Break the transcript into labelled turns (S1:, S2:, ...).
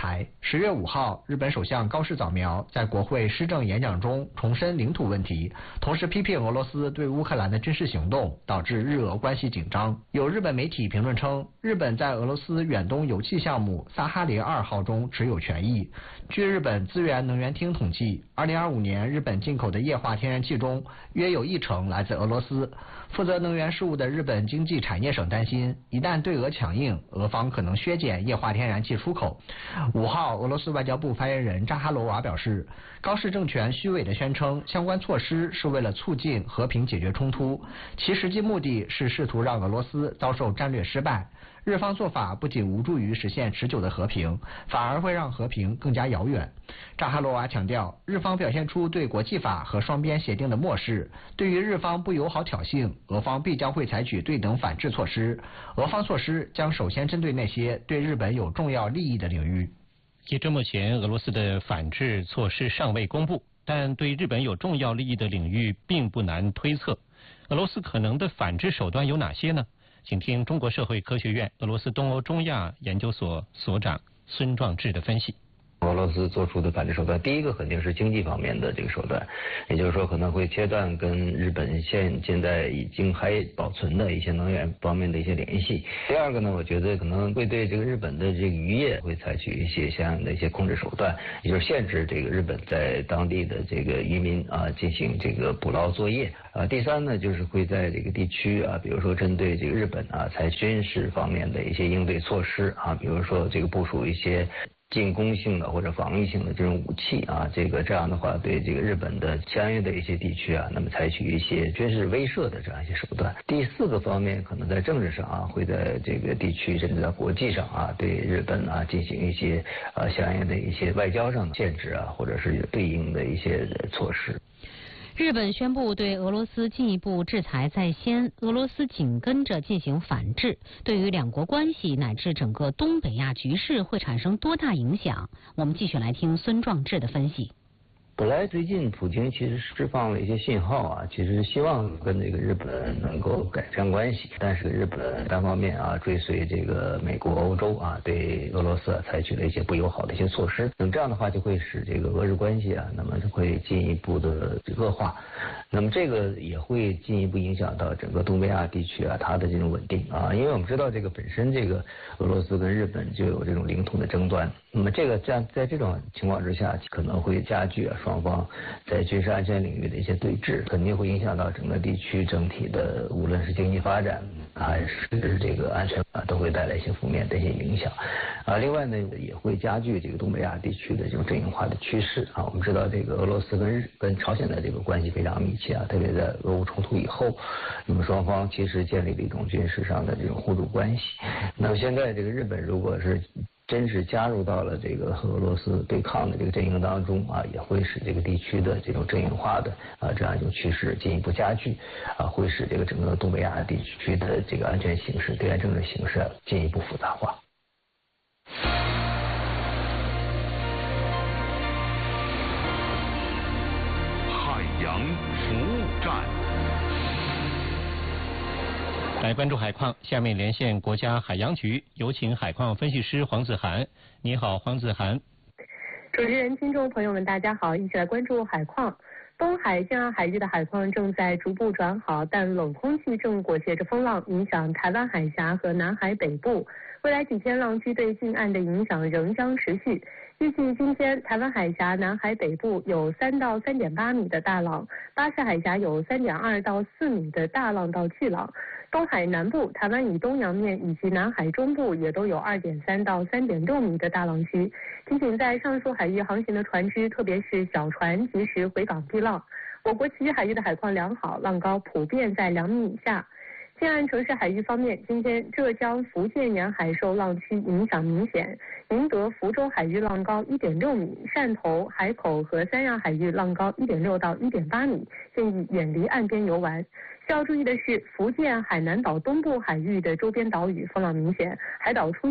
S1: 台。10月5号，日本首相高市早苗在国会施政演讲中重申领土问题，同时批评俄罗斯对乌克兰的军事行动导致日俄关系紧张。有日本媒体评论称，日本在俄罗斯远东油气项目萨哈林2号中持有权益。据日本资源能源厅统计，2025年日本进口的液化天然气中约有1成来自俄罗斯。负责能源事务的日本经济产业省担心，一旦对俄强硬，俄方可能削减液化天然气出口。5号，俄罗斯外交部发言人扎哈罗娃表示，高市政权虚伪地宣称相关措施是为了促进和平解决冲突，其实际目的是试图让俄罗斯遭受战略失败。日方做法不仅无助于实现持久的和平，反而会让和平更加遥远。扎哈罗娃强调，日方表现出对国际法和双边协定的漠视，对于日方不友好挑衅，俄方必将会采取对等反制措施。俄方措施将首先针对那些对日本有重要利益的领域。
S2: 截至目前，俄罗斯的反制措施尚未公布，但对日本有重要利益的领域并不难推测。俄罗斯可能的反制手段有哪些呢？请听中国社会科学院俄罗斯东欧中亚研究所所长孙壮志的分析。
S3: 俄罗斯做出的反制手段，第一个肯定是经济方面的这个手段，也就是说可能会切断跟日本现在已经还保存的一些能源方面的一些联系。第二个呢，我觉得可能会对这个日本的这个渔业会采取一些相应的一些控制手段，也就是限制这个日本在当地的这个渔民进行这个捕捞作业。第三呢，就是会在这个地区比如说针对这个日本采军事方面的一些应对措施比如说这个部署一些进攻性的或者防御性的这种武器这样的话对这个日本的相应的一些地区那么采取一些军事威慑的这样一些手段。第四个方面，可能在政治上会在这个地区甚至在国际上对日本进行一些相应的一些外交上的限制或者是对应的一些措施。
S4: 日本宣布对俄罗斯进一步制裁在先，俄罗斯紧跟着进行反制，对于两国关系乃至整个东北亚局势会产生多大影响？我们继续来听孙壮志的分析。
S3: 本来最近普京其实释放了一些信号其实希望跟这个日本能够改善关系，但是日本单方面追随这个美国、欧洲对俄罗斯采取了一些不友好的一些措施，那么这样的话就会使这个俄日关系那么就会进一步的恶化，那么这个也会进一步影响到整个东北亚地区它的这种稳定因为我们知道这个本身这个俄罗斯跟日本就有这种领土的争端，那么这个在这种情况之下可能会加剧双方在军事安全领域的一些对峙，肯定会影响到整个地区整体的无论是经济发展还是这个安全都会带来一些负面的一些影响另外呢也会加剧这个东北亚地区的这种阵营化的趋势我们知道这个俄罗斯跟朝鲜的这个关系非常密切特别在俄乌冲突以后，那么双方其实建立了一种军事上的这种互助关系。那么现在这个日本如果是真是加入到了这个和俄罗斯对抗的这个阵营当中也会使这个地区的这种阵营化的这样一种趋势进一步加剧会使这个整个东北亚地区的这个安全形势、对外政治形势进一步复杂化。
S5: 海洋服务站。
S2: 来关注海况，下面连线国家海洋局，有请海况分析师黄子涵。你好，黄子涵。
S6: 主持人、听众朋友们，大家好，一起来关注海况。东海、江岸海域的海况正在逐步转好，但冷空气正裹挟着风浪影响台湾海峡和南海北部。未来几天浪区对近岸的影响仍将持续。预计今天台湾海峡、南海北部有3到3.8米的大浪，巴士海峡有3.2到4米的大浪到巨浪。东海南部、台湾以东洋面以及南海中部也都有2.3到3.6米的大浪区。提醒在上述海域航行的船只，特别是小船，及时回港避浪。我国其余海域的海况良好，浪高普遍在2米以下。近岸城市海域方面，今天浙江、福建沿海受浪区影响明显，宁德、福州海域浪高1.6米，汕头、海口和三亚海域浪高1.6到1.8米，建议远离岸边游玩。需要注意的是，福建海南岛东部海域的周边岛屿风浪明显，海岛出